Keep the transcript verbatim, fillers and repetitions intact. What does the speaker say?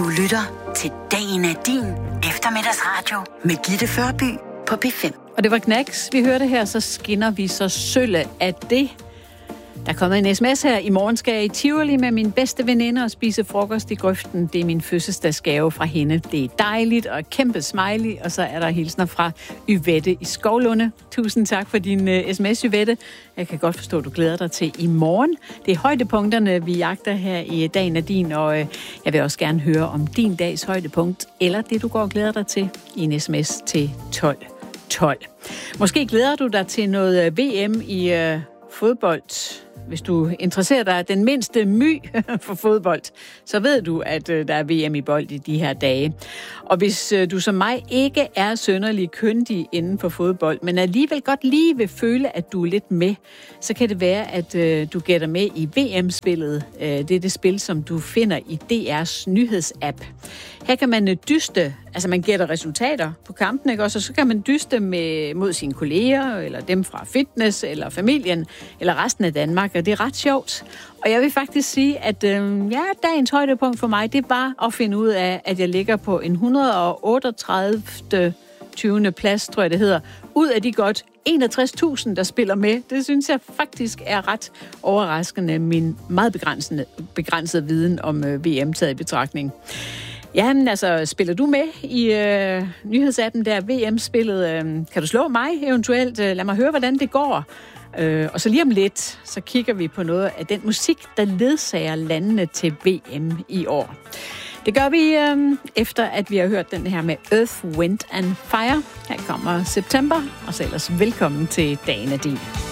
Du lytter til Dagen er din eftermiddagsradio med Gitte Førby på P fem. Og det var Knacks, vi hørte her, så skinner vi så sølle af det. Der er kommet en sms her. I morgen skal jeg i Tivoli med min bedste veninde og spise frokost i grøften. Det er min fødselsdagsgave fra hende. Det er dejligt og kæmpe smiley. Og så er der hilsner fra Yvette i Skovlunde. Tusind tak for din uh, sms, Yvette. Jeg kan godt forstå, at du glæder dig til i morgen. Det er højdepunkterne, vi jagter her i Dagen er din. Og uh, jeg vil også gerne høre om din dags højdepunkt, eller det, du går og glæder dig til i en sms til tolv tolv. Måske glæder du dig til noget V M i uh, fodbold. Hvis du interesserer dig den mindste my for fodbold, så ved du, at øh, der er V M i bold i de her dage. Og hvis øh, du som mig ikke er synderlig kyndig inden for fodbold, men alligevel godt lige vil føle, at du er lidt med, så kan det være, at øh, du gætter med i V M-spillet. Øh, det er det spil, som du finder i D R's nyhedsapp. Her kan man dyste, altså man gætter resultater på kampen, ikke? Og så kan man dyste med, mod sine kolleger, eller dem fra fitness, eller familien, eller resten af Danmark, og det er ret sjovt. Og jeg vil faktisk sige, at øh, ja, dagens højdepunkt for mig, det var at finde ud af, at jeg ligger på en et hundrede og otteogtredive tyvende plads, tror jeg det hedder, ud af de godt enogtres tusind, der spiller med. Det synes jeg faktisk er ret overraskende, min meget begrænsede, begrænsede viden om øh, V M taget i betragtning. Jamen altså, spiller du med i øh, nyhedsappen der, V M-spillet? Øh, kan du slå mig eventuelt? Øh, lad mig høre, hvordan det går. Øh, og så lige om lidt, så kigger vi på noget af den musik, der ledsager landene til V M i år. Det gør vi øh, efter, at vi har hørt den her med Earth, Wind and Fire. Her kommer September, og så ellers velkommen til Dagen er din.